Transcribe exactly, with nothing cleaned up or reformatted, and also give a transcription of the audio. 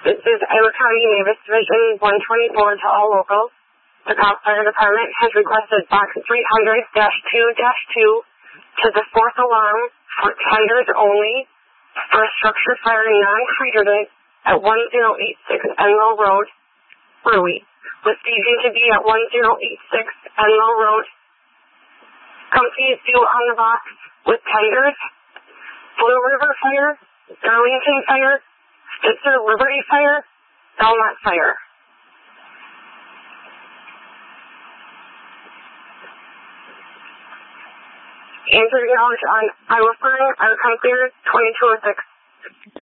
This is Iowa County Mavis Division one twenty-four to all locals. The Cobb Fire Department has requested box three hundred dash two dash two to the fourth alarm for tenders only for a structure fire non-hydrant at one zero eight six Enlow Road, Rui, with staging to be at one zero eight six Enlow Road. Companies due on the box with tenders: Blue River Fire, Darlington Fire, Spitzer Liberty Fire, Belmont Fire. Answer your knowledge on Iowa Fire, Iowa County Clear, twenty-two oh six.